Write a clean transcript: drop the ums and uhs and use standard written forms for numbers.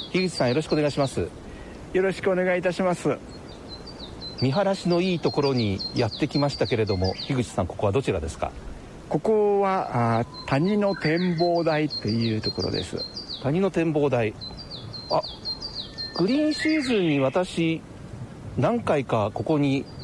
樋口さん、よろしくお願いします。 よろしくお願いいたします。 見晴らしのいいところにやってきましたけれども、樋口さん、ここはどちらですか？ ここは谷の展望台というところです。 谷の展望台。グリーンシーズンに私何回かここに